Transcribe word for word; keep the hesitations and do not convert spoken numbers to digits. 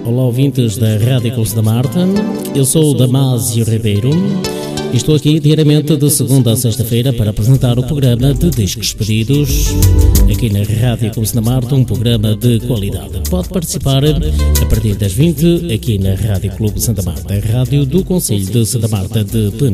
Olá, ouvintes da Rádio Clube da Marta. Eu sou o Damásio Ribeiro e estou aqui diariamente de segunda a sexta-feira para apresentar o programa de Discos Pedidos aqui na Rádio Clube da Marta, um programa de qualidade. Pode participar a partir das vinte aqui na Rádio Clube Santa Marta, a rádio do Concelho de Santa Marta de Penamor.